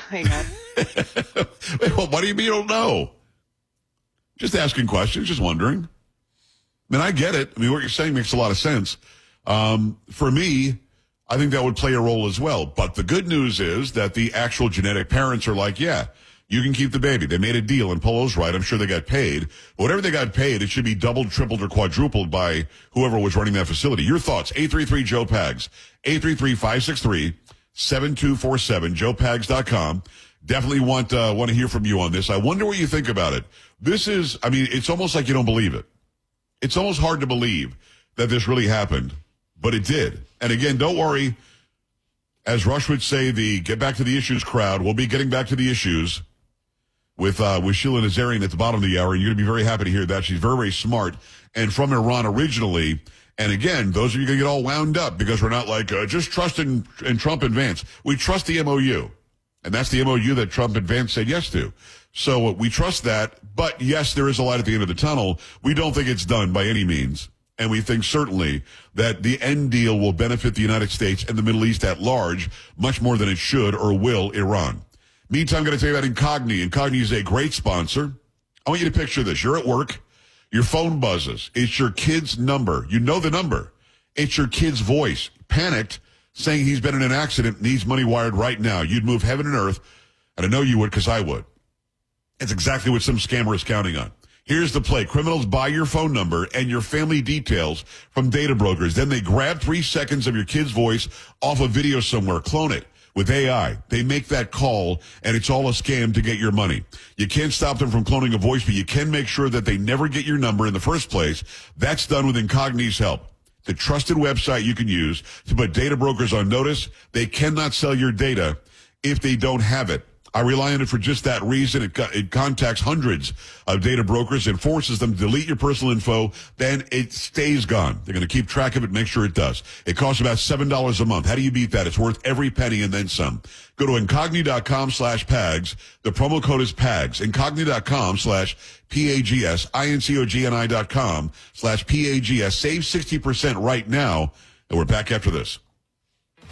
I know. Well, what do you mean you don't know? Just asking questions, just wondering. I mean, I get it. I mean, what you're saying makes a lot of sense. For me, I think that would play a role as well. But the good news is that the actual genetic parents are like, yeah, you can keep the baby. They made a deal, and Polo's right. I'm sure they got paid. But whatever they got paid, it should be doubled, tripled, or quadrupled by whoever was running that facility. Your thoughts, 833-JOE-PAGS, 833-563-7247, joepags.com. Definitely want to hear from you on this. I wonder what you think about it. This is, I mean, it's almost like you don't believe it. It's almost hard to believe that this really happened, but it did. And again, don't worry. As Rush would say, the Get Back to the Issues crowd will be getting back to the issues with Sheila Nazarian at the bottom of the hour. And you're going to be very happy to hear that. She's very, very smart and from Iran originally. And again, those of you going to get all wound up because we're not like, just trust in Trump and Vance. We trust the MOU. And that's the MOU that Trump and Vance said yes to. So we trust that. But yes, there is a light at the end of the tunnel. We don't think it's done by any means. And we think certainly that the end deal will benefit the United States and the Middle East at large much more than it should or will Iran. Meantime, I'm going to tell you about Incogni. Incogni is a great sponsor. I want you to picture this. You're at work. Your phone buzzes. It's your kid's number. You know the number. It's your kid's voice. Panicked, saying he's been in an accident, needs money wired right now. You'd move heaven and earth. And I know you would because I would. It's exactly what some scammer is counting on. Here's the play. Criminals buy your phone number and your family details from data brokers. Then they grab 3 seconds of your kid's voice off a video somewhere, clone it with AI. They make that call, and it's all a scam to get your money. You can't stop them from cloning a voice, but you can make sure that they never get your number in the first place. That's done with Incogni's help. The trusted website you can use to put data brokers on notice. They cannot sell your data if they don't have it. I rely on it for just that reason. It contacts hundreds of data brokers and forces them to delete your personal info. Then it stays gone. They're going to keep track of it, make sure it does. It costs about $7 a month. How do you beat that? It's worth every penny and then some. Go to Incogni.com/PAGS. The promo code is PAGS. Incogni.com/PAGS. INCOGNI.com/PAGS. Save 60% right now. And we're back after this.